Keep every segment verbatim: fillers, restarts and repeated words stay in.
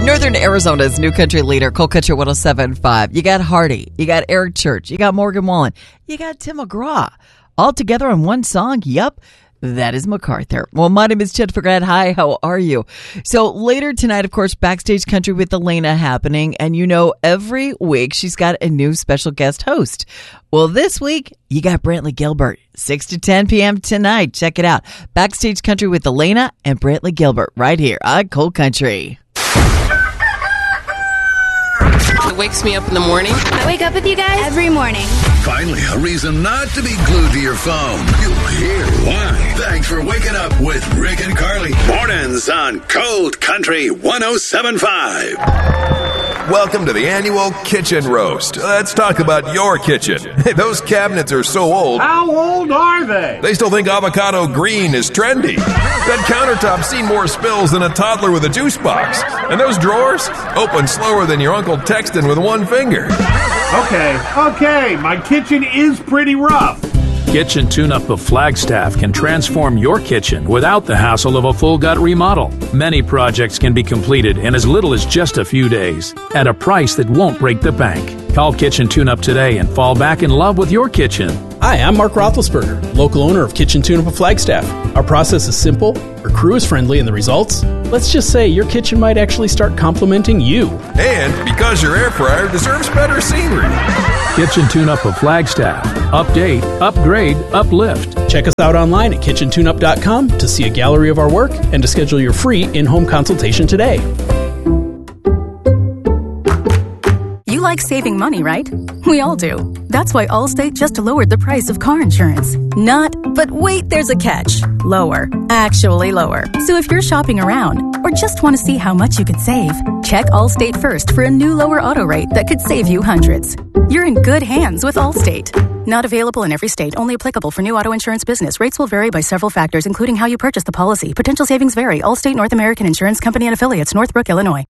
Northern Arizona's new country leader, Cold Country one oh seven point five. You got Hardy, you got Eric Church, you got Morgan Wallen, you got Tim McGraw. All together on one song. Yup. That is MacArthur. Well, my name is Jennifer Grant. Hi, how are you? So later tonight, of course, Backstage Country with Elena happening. And you know, every week she's got a new special guest host. Well, this week, you got Brantley Gilbert, six to ten p.m. tonight. Check it out. Backstage Country with Elena and Brantley Gilbert right here on Cold Country. It wakes me up in the morning. I wake up with you guys every morning. Finally, a reason not to be glued to your phone. You'll hear why. Thanks for waking up with Rick and Carly. Mornings on Cold Country one oh seven point five. Welcome to the annual Kitchen Roast. Let's talk about your kitchen. Those cabinets are so old. How old are they? They still think avocado green is trendy. That countertop's seen more spills than a toddler with a juice box. And those drawers open slower than your uncle texting with one finger. Okay, okay, my kitchen is pretty rough. Kitchen Tune-Up of Flagstaff can transform your kitchen without the hassle of a full gut remodel. Many projects can be completed in as little as just a few days at a price that won't break the bank. Call Kitchen Tune-Up today and fall back in love with your kitchen. Hi, I'm Mark Roethlisberger, local owner of Kitchen Tune-Up of Flagstaff. Our process is simple, our crew is friendly, and the results? Let's just say your kitchen might actually start complimenting you. And because your air fryer deserves better scenery. Kitchen Tune-Up of Flagstaff. Update, upgrade, uplift. Check us out online at kitchen tune up dot com to see a gallery of our work and to schedule your free in-home consultation today. You like saving money, right? We all do. That's why Allstate just lowered the price of car insurance. Not, but wait, there's a catch. Lower. Actually lower. So if you're shopping around or just want to see how much you could save, check Allstate first for a new lower auto rate that could save you hundreds. You're in good hands with Allstate. Not available in every state. Only applicable for new auto insurance business. Rates will vary by several factors, including how you purchase the policy. Potential savings vary. Allstate North American Insurance Company and Affiliates, Northbrook, Illinois.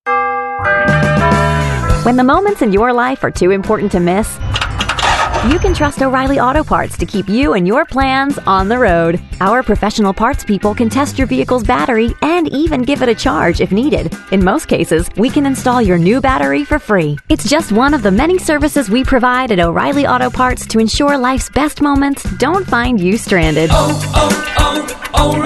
When the moments in your life are too important to miss, you can trust O'Reilly Auto Parts to keep you and your plans on the road. Our professional parts people can test your vehicle's battery and even give it a charge if needed. In most cases, we can install your new battery for free. It's just one of the many services we provide at O'Reilly Auto Parts to ensure life's best moments don't find you stranded. Oh,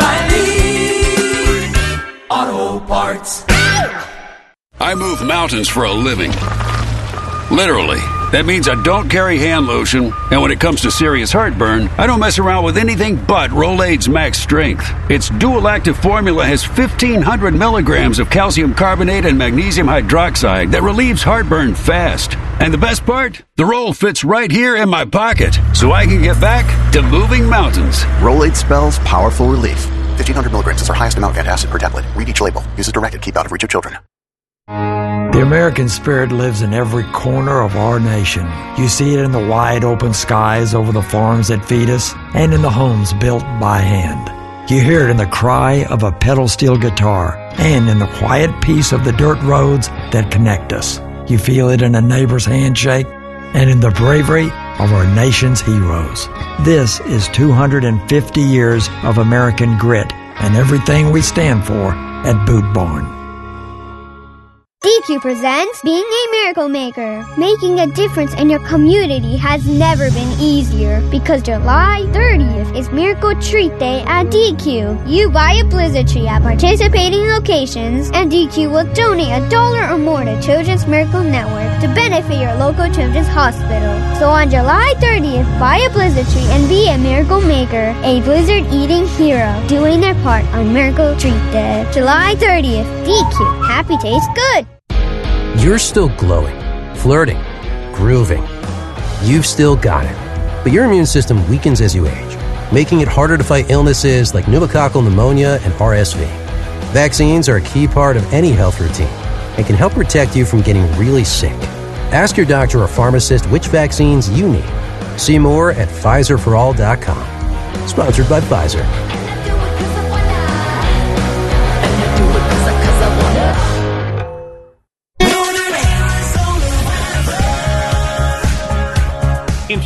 oh, oh, O'Reilly Auto Parts. I move mountains for a living. Literally. That means I don't carry hand lotion, and when it comes to serious heartburn, I don't mess around with anything but Rolaids Max Strength. Its dual-active formula has fifteen hundred milligrams of calcium carbonate and magnesium hydroxide that relieves heartburn fast. And the best part? The roll fits right here in my pocket, so I can get back to moving mountains. Rolaids spells powerful relief. fifteen hundred milligrams is our highest amount of antacid per tablet. Read each label. Use as directed. Keep out of reach of children. The American spirit lives in every corner of our nation. You see it in the wide open skies over the farms that feed us and in the homes built by hand. You hear it in the cry of a pedal steel guitar and in the quiet peace of the dirt roads that connect us. You feel it in a neighbor's handshake and in the bravery of our nation's heroes. This is two hundred fifty years of American grit and everything we stand for at Boot Barn. D Q presents Being a Miracle Maker. Making a difference in your community has never been easier because July thirtieth is Miracle Treat Day at D Q. You buy a Blizzard tree at participating locations and D Q will donate a dollar or more to Children's Miracle Network to benefit your local children's hospital. So on July thirtieth, buy a Blizzard tree and be a Miracle Maker, a Blizzard eating hero, doing their part on Miracle Treat Day. July thirtieth, D Q. Happy tastes good. You're still glowing, flirting, grooving. You've still got it. But your immune system weakens as you age, making it harder to fight illnesses like pneumococcal pneumonia and R S V. Vaccines are a key part of any health routine and can help protect you from getting really sick. Ask your doctor or pharmacist which vaccines you need. See more at Pfizer for all dot com. Sponsored by Pfizer.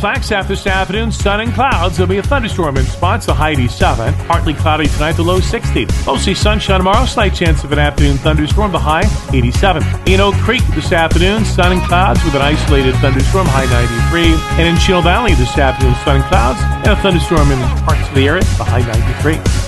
Flagstaff this afternoon, sun and clouds. There'll be a thunderstorm in spots, the high eighty-seven. Partly cloudy tonight, the low sixty. Mostly sunshine tomorrow, slight chance of an afternoon thunderstorm, the high eighty-seven. In Oak Creek this afternoon, sun and clouds with an isolated thunderstorm, high ninety-three. And in Chino Valley this afternoon, sun and clouds and a thunderstorm in parts of the area, the high ninety-three.